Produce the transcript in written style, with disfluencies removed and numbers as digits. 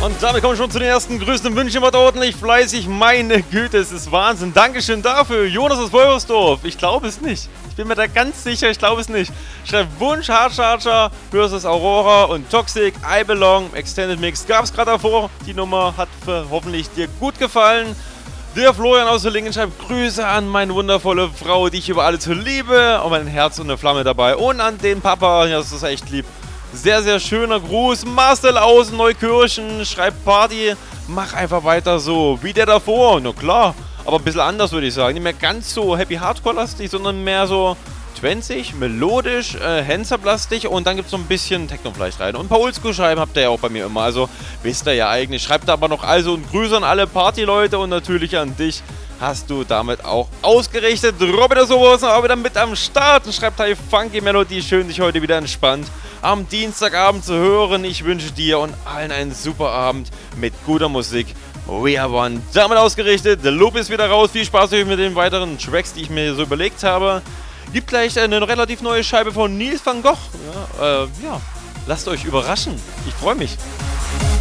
Und damit kommen wir schon zu den ersten Grüßen und Wünschen. Wart ordentlich fleißig. Meine Güte, es ist Wahnsinn. Dankeschön dafür. Jonas aus Wolversdorf. Ich glaube es nicht. Ich bin mir da ganz sicher, ich glaube es nicht. Schreibt Wunsch, Hardcharger versus Aurora und Toxic, I Belong, Extended Mix. Gab es gerade davor. Die Nummer hat hoffentlich dir gut gefallen. Der Florian aus Lingen schreibt Grüße an meine wundervolle Frau, die ich über alles liebe. Und mein Herz und eine Flamme dabei. Und an den Papa, ja, das ist echt lieb. Sehr, sehr schöner Gruß. Marcel aus Neukirchen schreibt Party. Mach einfach weiter so, wie der davor. Na klar, aber ein bisschen anders würde ich sagen. Nicht mehr ganz so Happy Hardcore-lastig, sondern mehr so 20, melodisch, Handsub-lastig. Und dann gibt es so ein bisschen Techno vielleicht rein. Und ein paar Oldschool-Scheiben habt ihr ja auch bei mir immer. Also wisst ihr ja eigentlich. Schreibt aber noch also und Grüße an alle Party-Leute und natürlich an dich. Hast du damit auch ausgerichtet. Robin der Sobo ist auch wieder mit am Start und schreibt hey Funky Melody. Schön, dich heute wieder entspannt am Dienstagabend zu hören. Ich wünsche dir und allen einen super Abend mit guter Musik. We are one. Damit ausgerichtet. Der Loop ist wieder raus. Viel Spaß mit den weiteren Tracks, die ich mir so überlegt habe. Gibt gleich eine relativ neue Scheibe von Nils van Gogh. Ja, lasst euch überraschen. Ich freue mich.